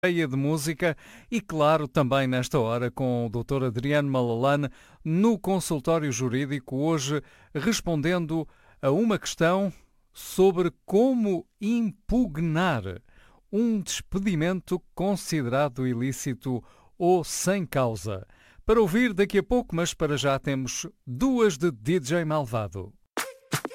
cheia de música e, claro, também nesta hora com o Dr. Adriano Malalane no consultório jurídico, hoje respondendo a uma questão sobre como impugnar um despedimento considerado ilícito ou sem causa. Para ouvir daqui a pouco, mas para já temos duas de DJ Malvado.